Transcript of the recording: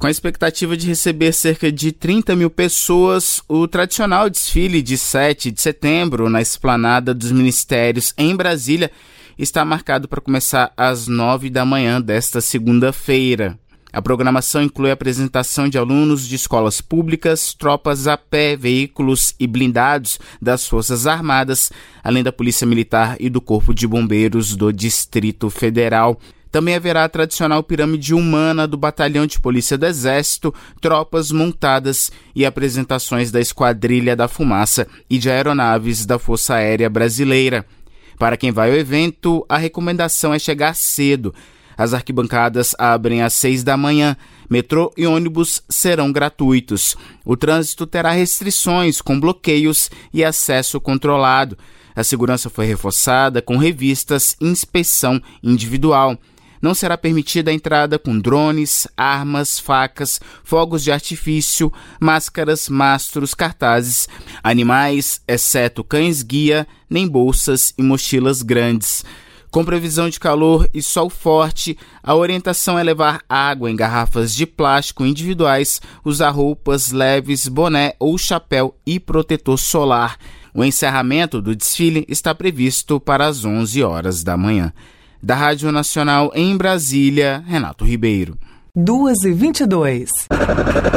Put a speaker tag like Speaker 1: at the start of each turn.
Speaker 1: Com a expectativa de receber cerca de 30 mil pessoas, o tradicional desfile de 7 de setembro na Esplanada dos Ministérios em Brasília está marcado para começar às 9 da manhã desta segunda-feira. A programação inclui a apresentação de alunos de escolas públicas, tropas a pé, veículos e blindados das Forças Armadas, além da Polícia Militar e do Corpo de Bombeiros do Distrito Federal. Também haverá a tradicional pirâmide humana do Batalhão de Polícia do Exército, tropas montadas e apresentações da Esquadrilha da Fumaça e de aeronaves da Força Aérea Brasileira. Para quem vai ao evento, a recomendação é chegar cedo. As arquibancadas abrem às 6 da manhã. Metrô e ônibus serão gratuitos. O trânsito terá restrições com bloqueios e acesso controlado. A segurança foi reforçada com revistas e inspeção individual. Não será permitida a entrada com drones, armas, facas, fogos de artifício, máscaras, mastros, cartazes, animais, exceto cães-guia, nem bolsas e mochilas grandes. Com previsão de calor e sol forte, a orientação é levar água em garrafas de plástico individuais, usar roupas leves, boné ou chapéu e protetor solar. O encerramento do desfile está previsto para as 11 horas da manhã. Da Rádio Nacional em Brasília, Renato Ribeiro.
Speaker 2: 2h22.